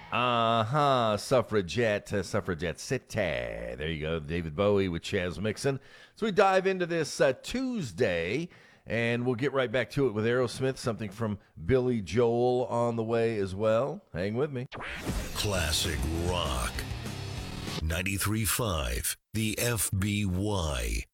Suffragette City. There you go, David Bowie with Chaz Mixon. So we dive into this Tuesday, and we'll get right back to it with Aerosmith, something from Billy Joel on the way as well. Hang with me. Classic Rock. 93.5, the FBY.